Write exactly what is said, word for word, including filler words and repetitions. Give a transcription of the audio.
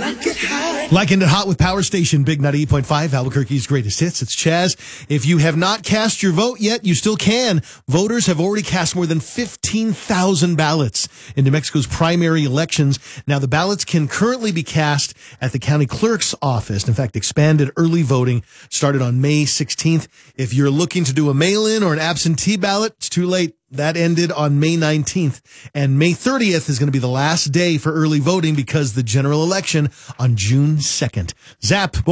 Like It Hot with Power Station, Big ninety-eight point five, Albuquerque's greatest hits. It's Chaz. If you have not cast your vote yet, you still can. Voters have already cast more than fifteen thousand ballots in New Mexico's primary elections. Now, the ballots can currently be cast at the county clerk's office. In fact, expanded early voting started on May sixteenth. If you're looking to do a mail-in or an absentee ballot, it's too late. That ended on May nineteenth, and May thirtieth is going to be the last day for early voting because the general election on June second. Zap.